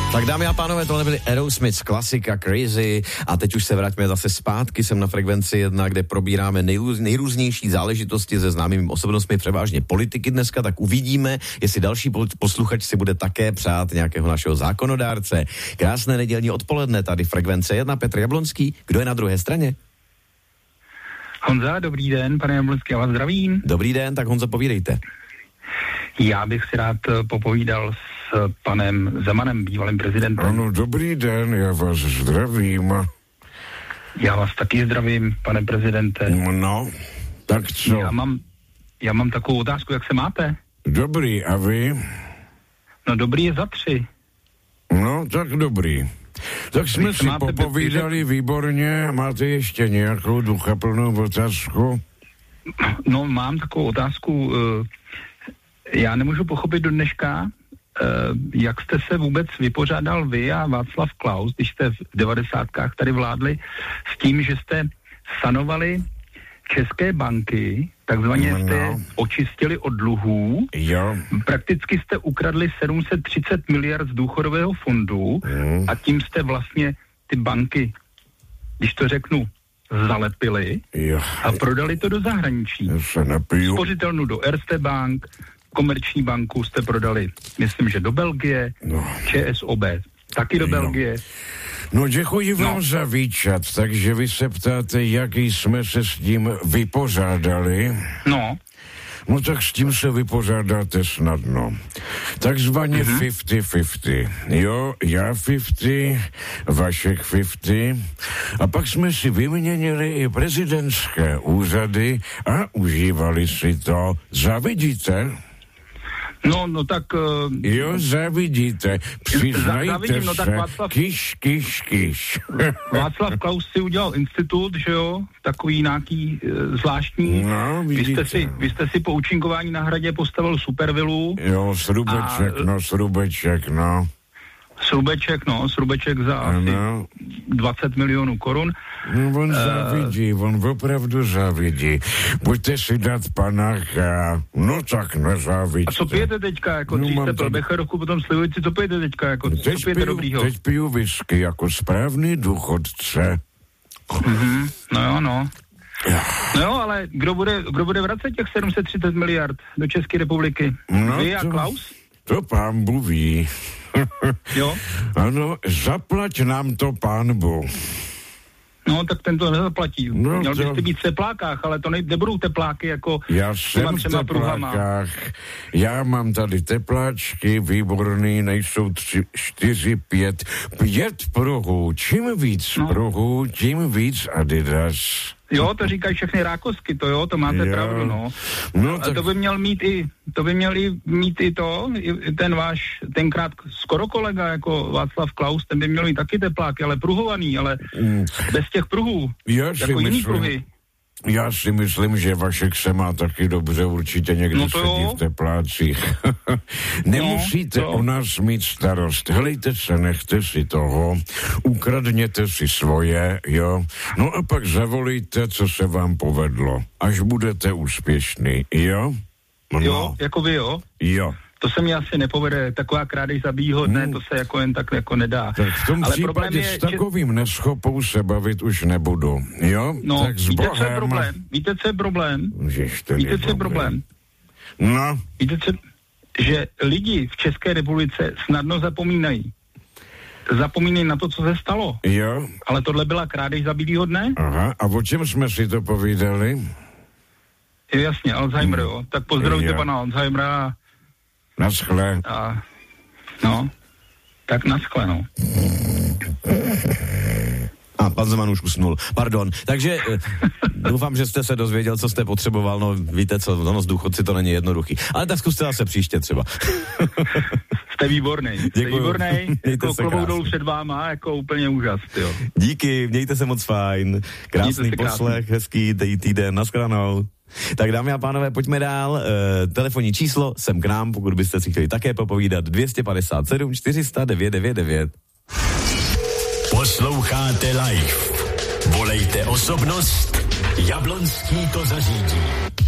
Tak dámy a pánové, tohle byly Aerosmith, klasika Crazy a teď už se vraťme zase zpátky sem na Frekvenci 1, kde probíráme nejrůznější záležitosti se známými osobnostmi, převážně politiky dneska, tak uvidíme, jestli další posluchač si bude také přát nějakého našeho zákonodárce. Krásné nedělní odpoledne, tady Frekvence 1, Petr Jablonský, kdo je na druhé straně? Honza, dobrý den, pane Jablonský, já vás zdravím. Dobrý den, tak Honzo, povídejte. Já bych si rád popovídal s panem Zemanem, bývalým prezidentem. Ano, dobrý den, já vás zdravím. Já vás taky zdravím, pane prezidente. No, tak co? Já mám takovou otázku, jak se máte? Dobrý, a vy? No dobrý je za 3. No, tak dobrý. Tak jsme si popovídali výborně. Máte ještě nějakou duchaplnou otázku? No, mám takovou otázku. Já nemůžu pochopit do dneška, jak jste se vůbec vypořádal vy a Václav Klaus, když jste v 90kách tady vládli, s tím, že jste sanovali české banky, takzvaně jste očistili od dluhů. Jo. Prakticky jste ukradli 730 miliard z důchodového fondu a tím jste vlastně ty banky, když to řeknu, zalepili a prodali to do zahraničí. Spořitelnu do Erste Bank, Komerční banku jste prodali, myslím, že do Belgie, ČSOB taky do Belgie. No děkuji vám za výčat, takže vy se ptáte, jaký jsme se s tím vypořádali. No tak s tím se vypořádáte snadno. Takzvaně 50-50. Jo, já 50, Vašek 50. A pak jsme si vyměnili i prezidentské úřady a užívali si to. Závidíte? No tak... Jo, závidíte. Přiznajte no, se. Kyš. Václav Klaus si udělal institut, že jo? Takový nějaký zvláštní. No, vy jste si po účinkování na Hradě postavil supervilu. Jo, Srubeček. Srubeček za asi 20 milionů korun. No, on závidí, on opravdu závidí. Buďte si dát panáka, no tak nezávidíte. A co pijete teďka, jako no, jste pro Becherovku, potom Slivovici, co pijete teďka, jako co pijete dobrýho? Teď piju whisky, jako správný důchodce. No jo, ale kdo bude vracet těch 730 miliard do České republiky? Vy a Klaus? To pán Bůh ví. Jo? Ano, zaplať nám to pán Bůh. No, tak ten to nezaplatí. Měl byste být v teplákách, ale to nebudou tepláky jako... Já jsem v teplákách. Já mám tady tepláčky, výborný, nejsou 4, 5 pruhů. Čím víc pruhů, tím víc Adidas. Jo, to říkají všechny rákosky, to máte pravdu, no tak... To by měl mít i ten váš, tenkrát skoro kolega, jako Václav Klaus, ten by měl mít taky tepláky, ale pruhovaný, ale bez těch pruhů, jako jiný pruhy. Já si myslím, že Vašek se má taky dobře, určitě někdy sedí v teplácích. Nemusíte o nás mít starost. Helejte se, nechte si toho, ukradněte si svoje, jo. No a pak zavolíte, co se vám povedlo, až budete úspěšný, jo? No. Jo, jako vy, jo? Jo. To se mi asi nepovede, taková krádež za bího dne, to se jako jen tak jako nedá. Tak v tom případě s takovým neschopou se bavit už nebudu, jo? No, tak víte, co je problém? Víte, co je problém? No. Víte, že lidi v České republice snadno zapomínají. Zapomínají na to, co se stalo. Jo. Ale tohle byla krádež za bílýho dne? Aha, a o čem jsme si to povídali? Jo, jasně, Alzheimer, jo. Tak pozdravujte pana Alzheimera. Naschle. Tak naschle, no. A pan Zeman už usnul. Pardon. Takže doufám, že jste se dozvěděl, co jste potřeboval. No víte co, s důchodci to není jednoduchý. Ale tak zkuste zase příště třeba. Jste výbornej. Jako klobouk dolů před váma, jako úplně úžas, jo. Díky, mějte se moc fajn. Krásný poslech, hezký týden, nashledanou. Tak dámy a pánové, pojďme dál. Telefonní číslo sem k nám, pokud byste si chtěli také popovídat, 257 400 999. Posloucháte live. Volejte osobnost, Jablonský to zařídí.